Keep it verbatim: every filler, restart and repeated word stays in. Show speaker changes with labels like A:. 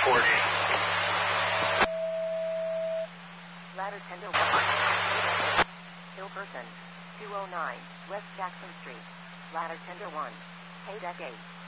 A: forty.
B: Ladder ten to one. Hill Person. two oh nine, West Jackson Street. Ladder ten to one. Haydeck eight.